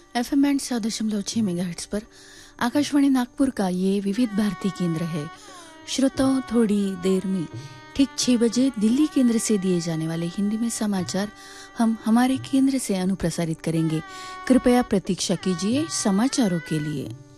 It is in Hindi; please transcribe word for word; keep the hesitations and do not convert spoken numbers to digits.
एफ एम बैंड सौ दशमलव छह मेगाहर्ट्ज पर आकाशवाणी नागपुर का ये विविध भारती केंद्र है। श्रोताओं, थोड़ी देर में ठीक छह बजे दिल्ली केंद्र से दिए जाने वाले हिंदी में समाचार हम हमारे केंद्र से अनुप्रसारित करेंगे। कृपया प्रतीक्षा कीजिए समाचारों के लिए।